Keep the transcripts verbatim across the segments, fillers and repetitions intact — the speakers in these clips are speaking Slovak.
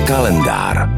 Kalendár.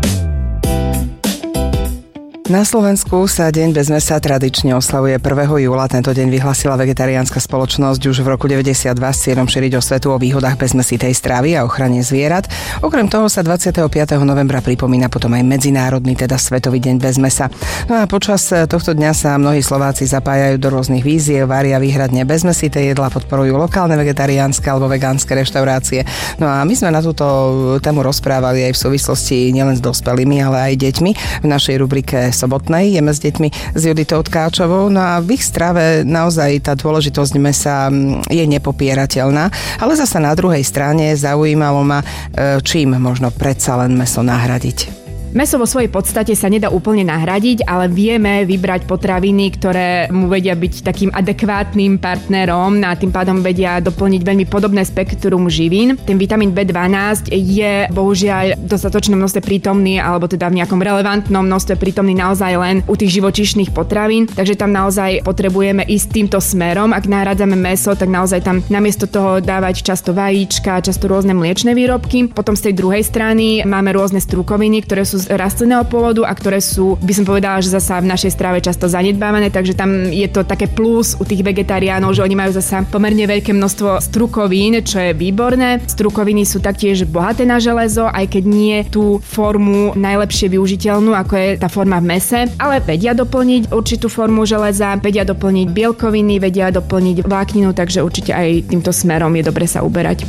Na Slovensku sa deň bez mäsa tradične oslavuje prvého júla. Tento deň vyhlásila vegetariánska spoločnosť už v roku deväťdesiatdva s cieľom šíriť osvetu o výhodách bezmäsitej stravy a ochrane zvierat. Okrem toho sa dvadsiateho piateho novembra pripomína potom aj medzinárodný, teda Svetový deň bez mäsa. No a počas tohto dňa sa mnohí Slováci zapájajú do rôznych víziev, varia výhradne bezmäsité jedlá, podporujú lokálne vegetariánske alebo vegánske reštaurácie. No a my sme na túto tému rozprávali aj v súvislosti nielen s dospelými, ale aj deťmi v našej rubrike sobotnej Jeme s deťmi s Juditou Tkáčovou. No a v ich strave naozaj tá dôležitosť mäsa je nepopierateľná, ale zasa na druhej strane zaujímalo ma, čím možno predsa len mäso nahradiť. Mäso vo svojej podstate sa nedá úplne nahradiť, ale vieme vybrať potraviny, ktoré mu vedia byť takým adekvátnym partnerom a tým pádom vedia doplniť veľmi podobné spektrum živín. Ten vitamín bé dvanásť je bohužiaľ v dostatočnom množstve prítomný, alebo teda v nejakom relevantnom množstve prítomný naozaj len u tých živočíšnych potravín, takže tam naozaj potrebujeme ísť týmto smerom. Ak nahradzame mäso, tak naozaj tam namiesto toho dávať často vajíčka, často rôzne mliečne výrobky. Potom z tej druhej strany máme rôzne strukoviny, ktoré sú z rastlinného pôvodu a ktoré sú, by som povedala, že zasa v našej strave často zanedbávané, takže tam je to také plus u tých vegetariánov, že oni majú zasa pomerne veľké množstvo strukovín, čo je výborné. Strukoviny sú taktiež bohaté na železo, aj keď nie tú formu najlepšie využiteľnú, ako je tá forma v mese, ale vedia doplniť určitú formu železa, vedia doplniť bielkoviny, vedia doplniť vlákninu, takže určite aj týmto smerom je dobre sa uberať.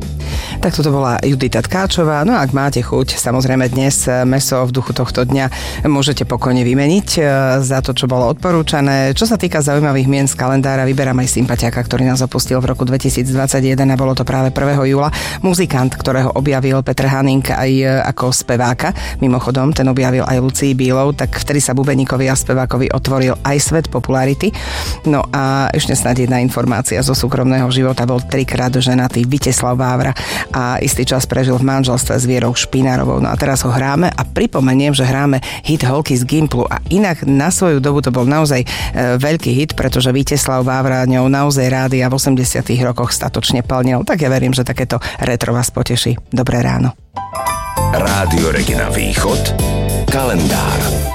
Tak toto bola Judita Tkáčová. No a ak máte chuť, samozrejme dnes mäso v duchu tohto dňa môžete pokojne vymeniť za to, čo bolo odporúčané. Čo sa týka zaujímavých mien z kalendára, vyberám aj sympatiaka, ktorý nás opustil v roku dvetisícdvadsaťjeden a bolo to práve prvého júla. Muzikant, ktorého objavil Petr Haning aj ako speváka. Mimochodom, ten objavil aj Lucii Bílov, tak vtedy sa bubeníkovi a spevákovi otvoril aj svet popularity. No a ešte snáď jedna informácia zo súkromného života. Bol trikrát ženatý Víteslav Vávra a istý čas prežil v manželstve s Vierou Špinárovou. No a teraz ho hráme a pripomeniem, že hráme hit Holky z Gimplu a inak na svoju dobu to bol naozaj e, veľký hit, pretože Víteslav Vávra ňou naozaj rádia v osemdesiatych rokoch statočne plnil. Tak ja verím, že takéto retro vás poteší. Dobré ráno. Rádio Regina Východ. Kalendár.